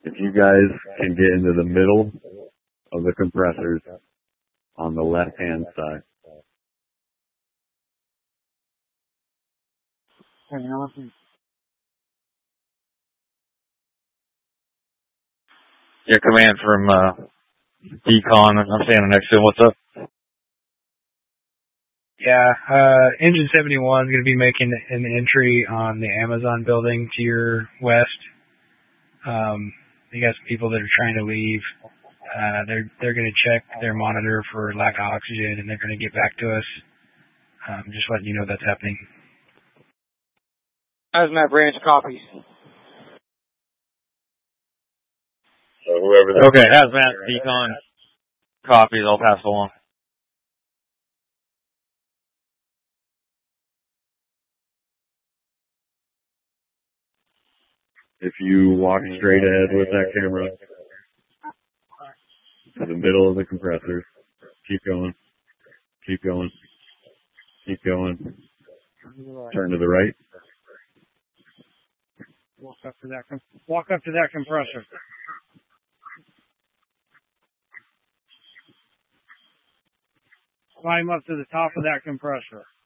If you guys can get into the middle of the compressors on the left-hand side. Yeah, command from Decon. I'm standing next to him. What's up? Yeah, Engine 71 is going to be making an entry on the Amazon building to your west. You got some people that are trying to leave. They're going to check their monitor for lack of oxygen, and they're going to get back to us. Just letting you know that's happening. Hazmat branch copies. So whoever. Okay, Hazmat, Decon, copies. I'll pass along. If you walk straight ahead with that camera to the middle of the compressors, keep going, keep going, keep going. Turn to the right. Walk up to that compressor. Climb up to the top of that compressor.